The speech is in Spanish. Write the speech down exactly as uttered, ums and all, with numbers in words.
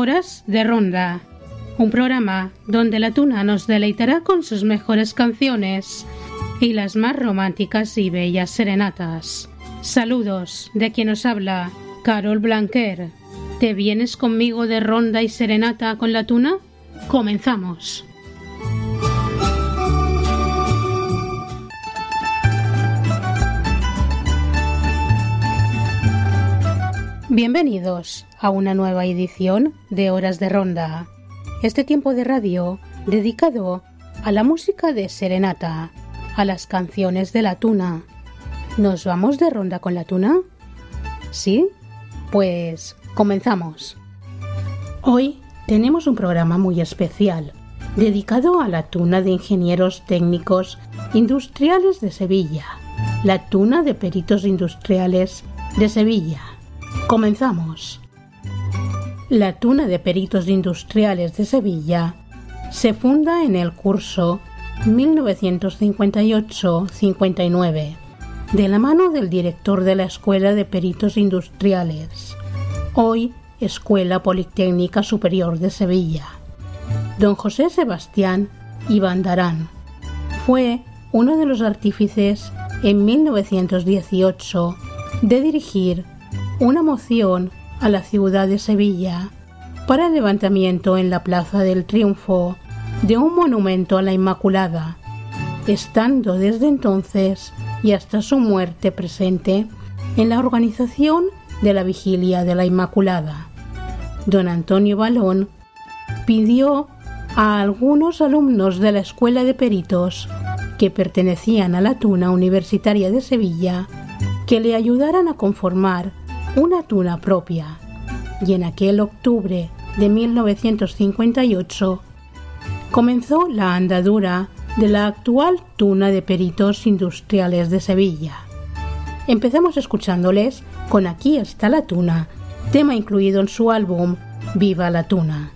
Horas de Ronda, un programa donde la tuna nos deleitará con sus mejores canciones y las más románticas y bellas serenatas. Saludos de quien os habla, Carol Blanquer. ¿Te vienes conmigo de ronda y serenata con la tuna? ¡Comenzamos! Bienvenidos a una nueva edición de Horas de Ronda, este tiempo de radio dedicado a la música de serenata, a las canciones de la tuna. ¿Nos vamos de ronda con la tuna? ¿Sí? Pues comenzamos. Hoy tenemos un programa muy especial, dedicado a la tuna de ingenieros técnicos industriales de Sevilla, la tuna de peritos industriales de Sevilla. Comenzamos. La tuna de peritos industriales de Sevilla se funda en el curso mil novecientos cincuenta y ocho cincuenta y nueve, de la mano del director de la Escuela de Peritos Industriales, hoy Escuela Politécnica Superior de Sevilla, don José Sebastián Ibandarán. Fue uno de los artífices en mil novecientos dieciocho de dirigir una moción a la ciudad de Sevilla para el levantamiento en la Plaza del Triunfo de un monumento a la Inmaculada, estando desde entonces y hasta su muerte presente en la organización de la Vigilia de la Inmaculada. Don Antonio Balón pidió a algunos alumnos de la Escuela de Peritos que pertenecían a la Tuna Universitaria de Sevilla que le ayudaran a conformar una tuna propia, y en aquel octubre de mil novecientos cincuenta y ocho comenzó la andadura de la actual tuna de peritos industriales de Sevilla. Empezamos escuchándoles con Aquí está la tuna, tema incluido en su álbum Viva la Tuna.